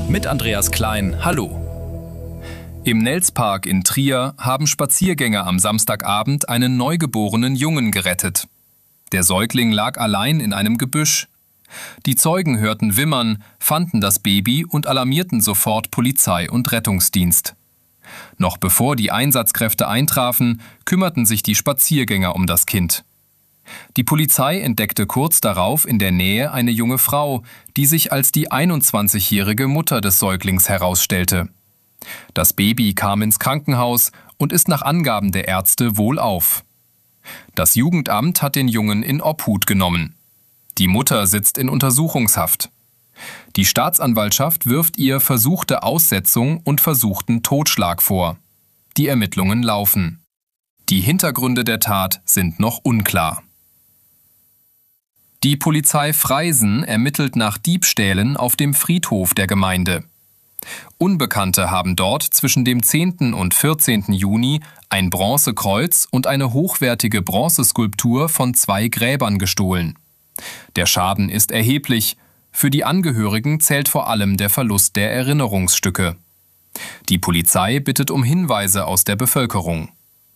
Mit Andreas Klein, hallo. Im Nelspark in Trier haben Spaziergänger am Samstagabend einen neugeborenen Jungen gerettet. Der Säugling lag allein in einem Gebüsch. Die Zeugen hörten Wimmern, fanden das Baby und alarmierten sofort Polizei und Rettungsdienst. Noch bevor die Einsatzkräfte eintrafen, kümmerten sich die Spaziergänger um das Kind. Die Polizei entdeckte kurz darauf in der Nähe eine junge Frau, die sich als die 21-jährige Mutter des Säuglings herausstellte. Das Baby kam ins Krankenhaus und ist nach Angaben der Ärzte wohlauf. Das Jugendamt hat den Jungen in Obhut genommen. Die Mutter sitzt in Untersuchungshaft. Die Staatsanwaltschaft wirft ihr versuchte Aussetzung und versuchten Totschlag vor. Die Ermittlungen laufen. Die Hintergründe der Tat sind noch unklar. Die Polizei Freisen ermittelt nach Diebstählen auf dem Friedhof der Gemeinde. Unbekannte haben dort zwischen dem 10. und 14. Juni ein Bronzekreuz und eine hochwertige Bronzeskulptur von 2 Gräbern gestohlen. Der Schaden ist erheblich. Für die Angehörigen zählt vor allem der Verlust der Erinnerungsstücke. Die Polizei bittet um Hinweise aus der Bevölkerung.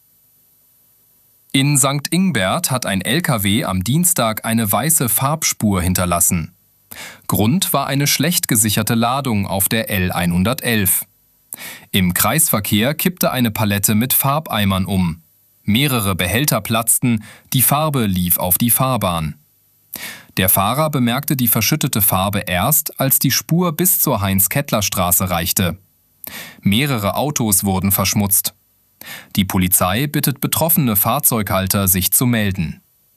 In St. Ingbert hat ein LKW am Dienstag eine weiße Farbspur hinterlassen. Grund war eine schlecht gesicherte Ladung auf der L111. Im Kreisverkehr kippte eine Palette mit Farbeimern um. Mehrere Behälter platzten, die Farbe lief auf die Fahrbahn. Der Fahrer bemerkte die verschüttete Farbe erst, als die Spur bis zur Heinz-Kettler-Straße reichte. Mehrere Autos wurden verschmutzt. Die Polizei bittet betroffene Fahrzeughalter, sich zu melden.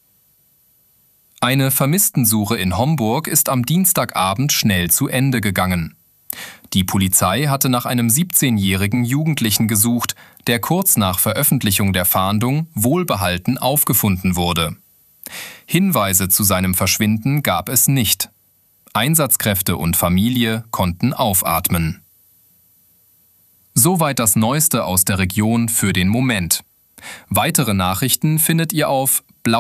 Eine Vermisstensuche in Homburg ist am Dienstagabend schnell zu Ende gegangen. Die Polizei hatte nach einem 17-jährigen Jugendlichen gesucht, der kurz nach Veröffentlichung der Fahndung wohlbehalten aufgefunden wurde. Hinweise zu seinem Verschwinden gab es nicht. Einsatzkräfte und Familie konnten aufatmen. Soweit das Neueste aus der Region für den Moment. Weitere Nachrichten findet ihr auf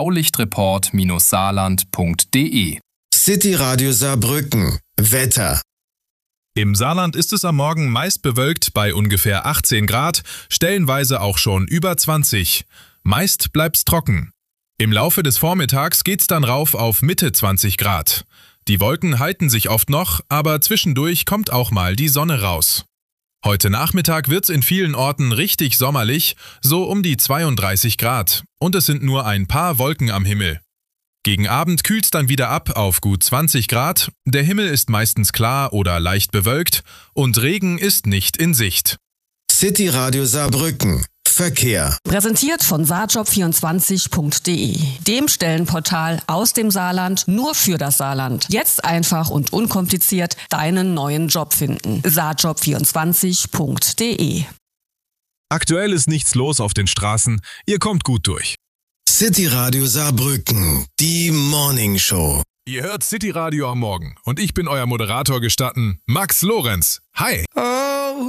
blaulichtreport-saarland.de. City Radio Saarbrücken. Wetter. Im Saarland ist es am Morgen meist bewölkt bei ungefähr 18 Grad, stellenweise auch schon über 20. Meist bleibt's trocken. Im Laufe des Vormittags geht's dann rauf auf Mitte 20 Grad. Die Wolken halten sich oft noch, aber zwischendurch kommt auch mal die Sonne raus. Heute Nachmittag wird's in vielen Orten richtig sommerlich, so um die 32 Grad. Und es sind nur ein paar Wolken am Himmel. Gegen Abend kühlt's dann wieder ab auf gut 20 Grad. Der Himmel ist meistens klar oder leicht bewölkt und Regen ist nicht in Sicht. City Radio Saarbrücken. Verkehr. Präsentiert von saarjob24.de, dem Stellenportal aus dem Saarland nur für das Saarland. Jetzt einfach und unkompliziert deinen neuen Job finden. saarjob24.de. Aktuell ist nichts los auf den Straßen. Ihr kommt gut durch. City Radio Saarbrücken. Die Morning Show. Ihr hört City Radio am Morgen und ich bin euer Moderator gestatten, Max Lorenz. Hi!